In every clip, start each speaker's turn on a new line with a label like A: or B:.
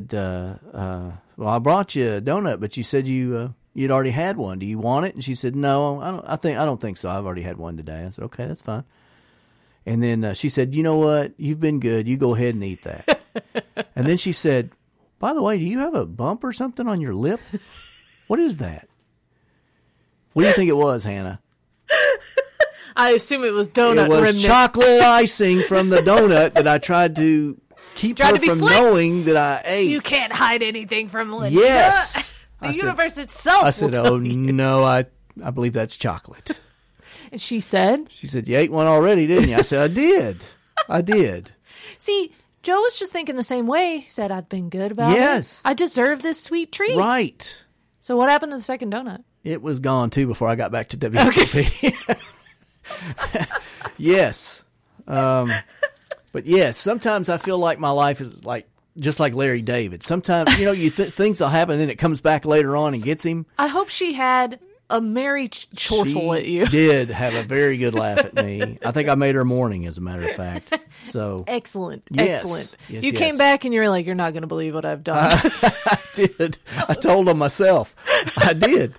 A: said, well, I brought you a donut, but you said you'd already had one. Do you want it? And she said, no, I don't think so. I've already had one today. I said, okay, that's fine. And then she said, you know what? You've been good. You go ahead and eat that. And then she said, by the way, do you have a bump or something on your lip? What is that? What do you think it was, Hannah?
B: I assume it was donut
A: It was
B: remnant.
A: chocolate icing from the donut that I tried to keep her from
B: slick.
A: knowing that I ate.
B: You can't hide anything from Linda.
A: Yes.
B: The universe itself
A: I said,
B: will tell you.
A: no, I believe that's chocolate.
B: And she said?
A: She said, you ate one already, didn't you? I said, I did.
B: See, Joe was just thinking the same way. He said, I've been good about it. I deserve this sweet treat.
A: Right.
B: So what happened to the second donut?
A: It was gone, too, before I got back to WHP. Yes. But yes, sometimes I feel like my life is just like Larry David. Sometimes, things will happen and then it comes back later on and gets him.
B: I hope she had a merry chortle at you.
A: She did have a very good laugh at me. I think I made her morning, as a matter of fact. So
B: Excellent.
A: Yes.
B: Excellent.
A: Yes,
B: you came back and you were like, you're not going to believe what I've done.
A: I did. I told them myself. I did.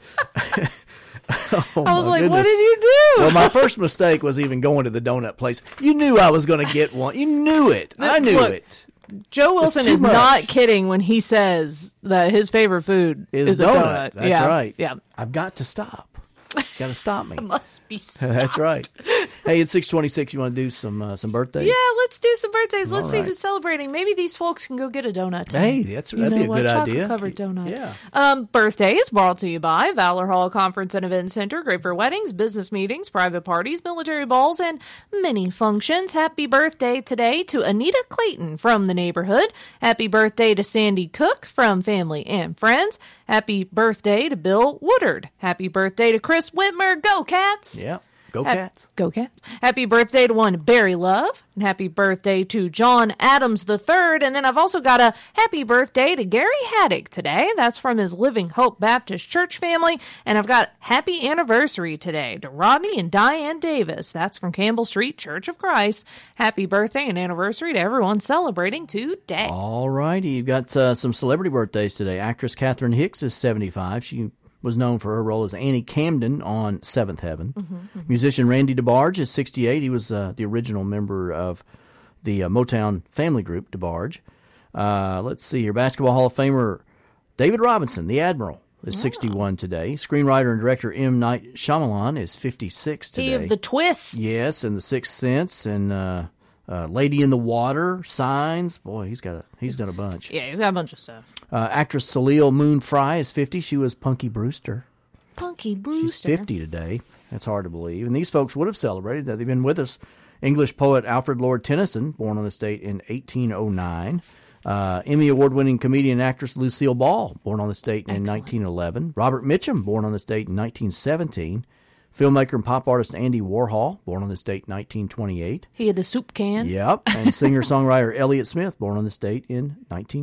B: I was like, what did you do?
A: Well, my first mistake was even going to the donut place. You knew I was going to get one. You knew it. I knew it.
B: Joe Wilson is
A: much.
B: not kidding when he says that his favorite food is a donut.
A: That's right.
B: Yeah.
A: I've got to stop. Got to stop me.
B: Must be stopped.
A: That's right. Hey, it's 6:26. You want to do some birthdays?
B: Yeah, let's do some birthdays. Let's
A: All
B: see
A: right.
B: who's celebrating. Maybe these folks can go get a donut.
A: Hey, that'd be a good idea.
B: Chocolate-covered donut.
A: Yeah.
B: Birthday is brought to you by Valor Hall Conference and Event Center. Great for weddings, business meetings, private parties, military balls, and many functions. Happy birthday today to Anita Clayton from the neighborhood. Happy birthday to Sandy Cook from family and friends. Happy birthday to Bill Woodard. Happy birthday to Chris Whitmer. Go Cats!
A: Yeah. Go Cats.
B: Go Cats. Happy birthday to one Barry Love. And happy birthday to John Adams III. And then I've also got a happy birthday to Gary Haddock today. That's from his Living Hope Baptist Church family. And I've got happy anniversary today to Rodney and Diane Davis. That's from Campbell Street Church of Christ. Happy birthday and anniversary to everyone celebrating today.
A: All righty. You've got some celebrity birthdays today. Actress Catherine Hicks is 75. She was known for her role as Annie Camden on Seventh Heaven. Musician Randy DeBarge is 68. He was the original member of the Motown family group, DeBarge. Let's see here. Basketball Hall of Famer David Robinson, the Admiral, is 61 today. Screenwriter and director M. Night Shyamalan is 56 today.
B: He of the twists.
A: Yes, and The Sixth Sense and Lady in the Water, Signs. Boy, he's done a bunch.
B: Yeah, he's got a bunch of stuff.
A: Actress Salil Moon Fry is 50. She was Punky Brewster.
B: Punky Brewster.
A: She's 50 today. That's hard to believe. And these folks would have celebrated that. They've been with us. English poet Alfred Lord Tennyson, born on this date in 1809. Emmy award-winning comedian and actress Lucille Ball, born on this date in 1911. Robert Mitchum, born on this date in 1917. Filmmaker and pop artist Andy Warhol, born on this date in 1928.
B: He had the soup can.
A: Yep. And singer-songwriter Elliott Smith, born on this date in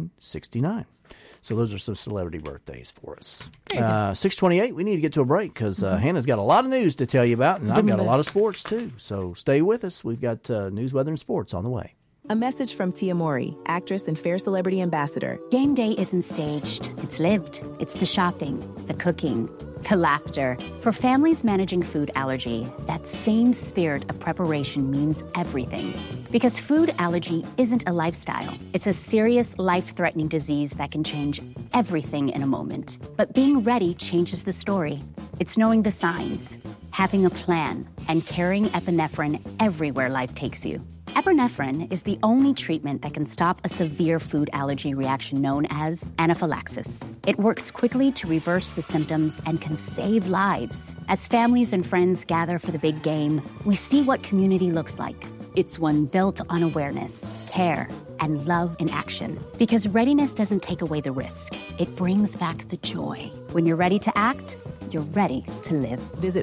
A: 1969. So those are some celebrity birthdays for us. 6:28, we need to get to a break because Hannah's got a lot of news to tell you about, and I've got a lot of sports too. So stay with us. We've got news, weather, and sports on the way.
C: A message from Tia Mori, actress and Fair Celebrity Ambassador.
D: Game day isn't staged. It's lived. It's the shopping, the cooking, the laughter. For families managing food allergy, that same spirit of preparation means everything. Because food allergy isn't a lifestyle. It's a serious, life-threatening disease that can change everything in a moment. But being ready changes the story. It's knowing the signs, having a plan, and carrying epinephrine everywhere life takes you. Epinephrine is the only treatment that can stop a severe food allergy reaction known as anaphylaxis. It works quickly to reverse the symptoms and can save lives. As families and friends gather for the big game, we see what community looks like. It's one built on awareness, care, and love in action. Because readiness doesn't take away the risk. It brings back the joy. When you're ready to act, you're ready to live.
C: Visit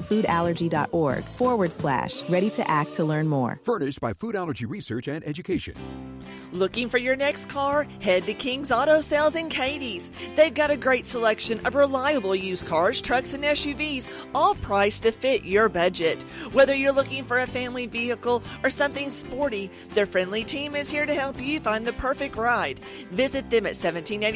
C: foodallergy.org/ready to act to learn more.
E: Furnished by Food Allergy Research and Education.
F: Looking for your next car? Head to King's Auto Sales in Katie's. They've got a great selection of reliable used cars, trucks, and SUVs, all priced to fit your budget. Whether you're looking for a family vehicle or something sporty, their friendly team is here to help you find the perfect ride. Visit them at 1780